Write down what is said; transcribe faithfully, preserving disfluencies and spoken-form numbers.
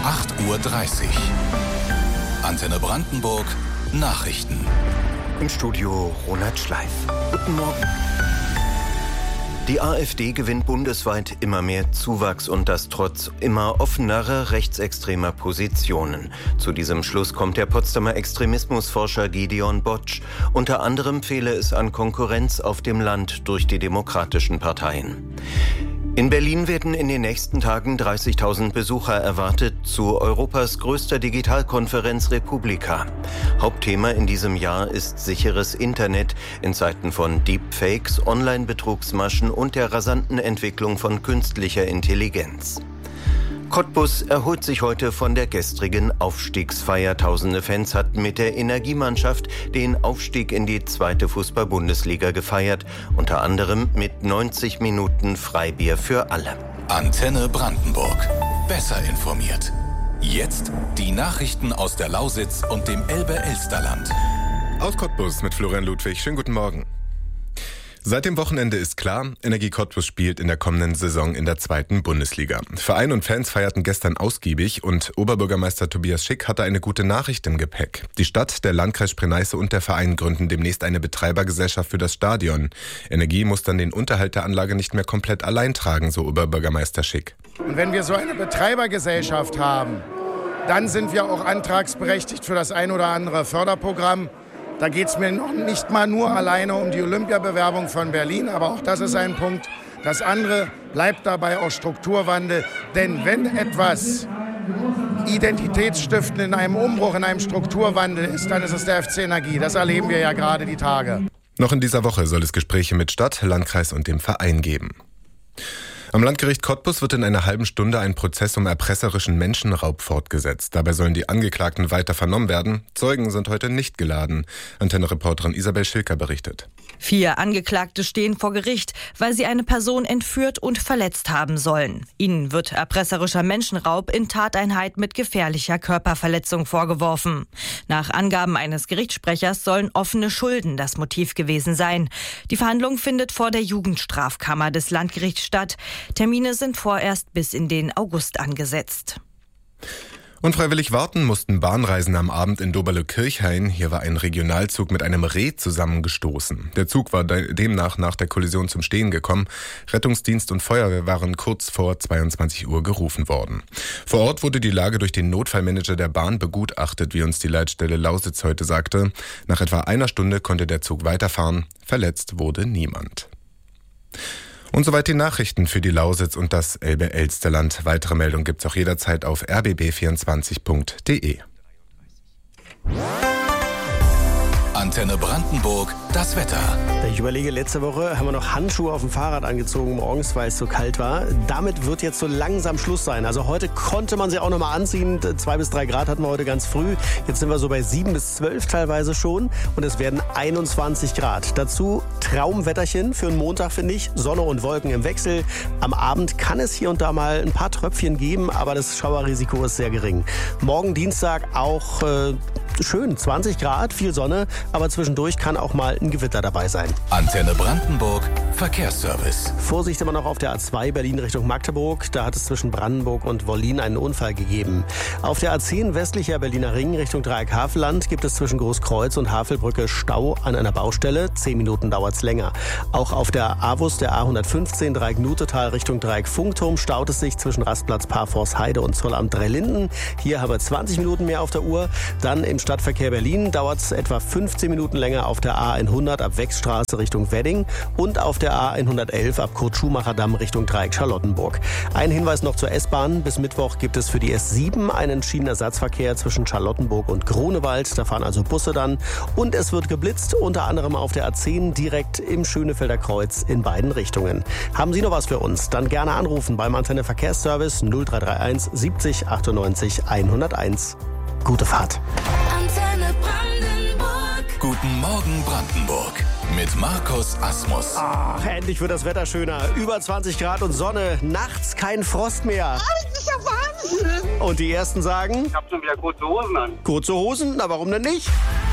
acht Uhr dreißig. Antenne Brandenburg, Nachrichten. Im Studio Ronald Schleif. Guten Morgen. Die AfD gewinnt bundesweit immer mehr Zuwachs und das trotz immer offenerer rechtsextremer Positionen. Zu diesem Schluss kommt der Potsdamer Extremismusforscher Gideon Botsch. Unter anderem fehle es an Konkurrenz auf dem Land durch die demokratischen Parteien. In Berlin werden in den nächsten Tagen dreißigtausend Besucher erwartet zu Europas größter Digitalkonferenz Republika. Hauptthema in diesem Jahr ist sicheres Internet in Zeiten von Deepfakes, Online-Betrugsmaschen und der rasanten Entwicklung von künstlicher Intelligenz. Cottbus erholt sich heute von der gestrigen Aufstiegsfeier. Tausende Fans hatten mit der Energiemannschaft den Aufstieg in die zweite Fußball-Bundesliga gefeiert, unter anderem mit neunzig Minuten Freibier für alle. Antenne Brandenburg. Besser informiert. Jetzt die Nachrichten aus der Lausitz und dem Elbe-Elsterland. Aus Cottbus mit Florian Ludwig. Schönen guten Morgen. Seit dem Wochenende ist klar, Energie Cottbus spielt in der kommenden Saison in der zweiten Bundesliga. Verein und Fans feierten gestern ausgiebig und Oberbürgermeister Tobias Schick hatte eine gute Nachricht im Gepäck. Die Stadt, der Landkreis Spree-Neiße und der Verein gründen demnächst eine Betreibergesellschaft für das Stadion. Energie muss dann den Unterhalt der Anlage nicht mehr komplett allein tragen, so Oberbürgermeister Schick. Und wenn wir so eine Betreibergesellschaft haben, dann sind wir auch antragsberechtigt für das ein oder andere Förderprogramm. Da geht es mir noch nicht mal nur alleine um die Olympiabewerbung von Berlin, aber auch das ist ein Punkt. Das andere bleibt dabei auch Strukturwandel. Denn wenn etwas identitätsstiftend in einem Umbruch, in einem Strukturwandel ist, dann ist es der F C Energie. Das erleben wir ja gerade die Tage. Noch in dieser Woche soll es Gespräche mit Stadt, Landkreis und dem Verein geben. Am Landgericht Cottbus wird in einer halben Stunde ein Prozess um erpresserischen Menschenraub fortgesetzt. Dabei sollen die Angeklagten weiter vernommen werden. Zeugen sind heute nicht geladen. Antenne-Reporterin Isabel Schilker berichtet. Vier Angeklagte stehen vor Gericht, weil sie eine Person entführt und verletzt haben sollen. Ihnen wird erpresserischer Menschenraub in Tateinheit mit gefährlicher Körperverletzung vorgeworfen. Nach Angaben eines Gerichtssprechers sollen offene Schulden das Motiv gewesen sein. Die Verhandlung findet vor der Jugendstrafkammer des Landgerichts statt. Termine sind vorerst bis in den August angesetzt. Unfreiwillig warten mussten Bahnreisende am Abend in Doberle-Kirchhain. Hier war ein Regionalzug mit einem Reh zusammengestoßen. Der Zug war demnach nach der Kollision zum Stehen gekommen. Rettungsdienst und Feuerwehr waren kurz vor zweiundzwanzig Uhr gerufen worden. Vor Ort wurde die Lage durch den Notfallmanager der Bahn begutachtet, wie uns die Leitstelle Lausitz heute sagte. Nach etwa einer Stunde konnte der Zug weiterfahren. Verletzt wurde niemand. Und soweit die Nachrichten für die Lausitz und das Elbe-Elsterland. Weitere Meldungen gibt's auch jederzeit auf r b b vierundzwanzig punkt d e. Antenne Brandenburg, das Wetter. Ich überlege, letzte Woche haben wir noch Handschuhe auf dem Fahrrad angezogen morgens, weil es so kalt war. Damit wird jetzt so langsam Schluss sein. Also heute konnte man sie auch noch mal anziehen. Zwei bis drei Grad hatten wir heute ganz früh. Jetzt sind wir so bei sieben bis zwölf teilweise schon. Und es werden einundzwanzig Grad. Dazu Traumwetterchen für einen Montag, finde ich. Sonne und Wolken im Wechsel. Am Abend kann es hier und da mal ein paar Tröpfchen geben, aber das Schauerrisiko ist sehr gering. Morgen Dienstag auch äh, schön, zwanzig Grad, viel Sonne. Aber zwischendurch kann auch mal ein Gewitter dabei sein. Antenne Brandenburg, Verkehrsservice. Vorsicht immer noch auf der A zwei Berlin Richtung Magdeburg. Da hat es zwischen Brandenburg und Wollin einen Unfall gegeben. Auf der A zehn westlicher Berliner Ring Richtung Dreieck Havelland gibt es zwischen Großkreuz und Havelbrücke Stau an einer Baustelle. Zehn Minuten dauert es länger. Auch auf der A W U S der A hundertfünfzehn Dreieck Nutetal Richtung Dreieck Funkturm staut es sich zwischen Rastplatz Parforst-Heide und Zollamt Dreilinden. Hier haben wir zwanzig Minuten mehr auf der Uhr. Dann im Stadtverkehr Berlin dauert es etwa fünfzehn Minuten länger auf der A hundert ab Wechsstraße Richtung Wedding und auf der A hundertelf ab Kurt-Schumacher-Damm Richtung Dreieck Charlottenburg. Ein Hinweis noch zur S-Bahn. Bis Mittwoch gibt es für die S sieben einen Schienenersatzverkehr zwischen Charlottenburg und Grunewald. Da fahren also Busse dann. Und es wird geblitzt, unter anderem auf der A zehn direkt im Schönefelder Kreuz in beiden Richtungen. Haben Sie noch was für uns? Dann gerne anrufen beim Antenne Verkehrsservice null drei drei eins siebzig achtundneunzig hunderteins. Gute Fahrt. Antenne Brandenburg. Guten Morgen Brandenburg mit Markus Asmus. Ach, endlich wird das Wetter schöner. Über zwanzig Grad und Sonne. Nachts kein Frost mehr. Oh, das ist ja Wahnsinn. Und die Ersten sagen... Ich hab schon wieder kurze Hosen an. Kurze Hosen? Na, warum denn nicht?